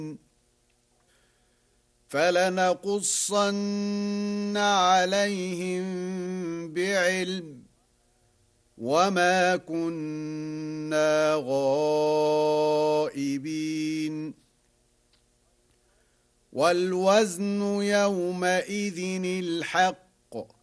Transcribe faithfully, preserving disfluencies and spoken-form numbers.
فلنقصن عليهم بعلم وما كنا غائبين والوزن يومئذ الحق